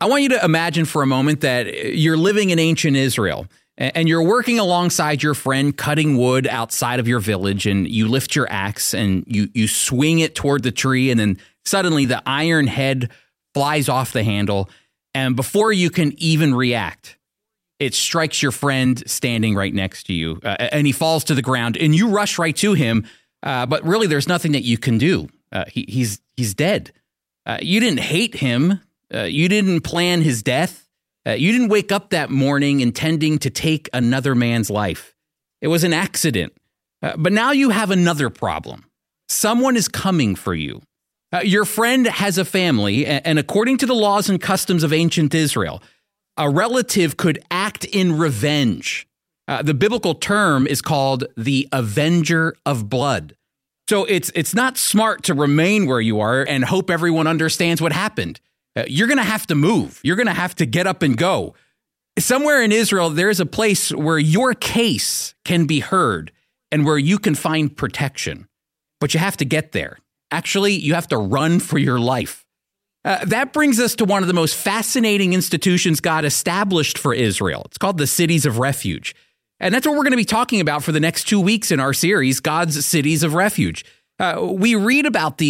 I want you to imagine for a moment that you're living in ancient Israel and you're working alongside your friend cutting wood outside of your village, and you lift your axe and you swing it toward the tree, and then suddenly the iron head flies off the handle, and before you can even react, it strikes your friend standing right next to you, and he falls to the ground, and you rush right to him, but really there's nothing that you can do. He's dead. You didn't hate him. You didn't plan his death. You didn't wake up that morning intending to take another man's life. It was an accident. But now you have another problem. Someone is coming for you. Your friend has a family, and according to the laws and customs of ancient Israel, a relative could act in revenge. The biblical term is called the avenger of blood. So it's not smart to remain where you are and hope everyone understands what happened. You're going to have to move. You're going to have to get up and go. Somewhere in Israel, there's a place where your case can be heard and where you can find protection. But you have to get there. Actually, you have to run for your life. That brings us to one of the most fascinating institutions God established for Israel. It's called the Cities of Refuge. And that's what we're going to be talking about for the next 2 weeks in our series, God's Cities of Refuge. We read about these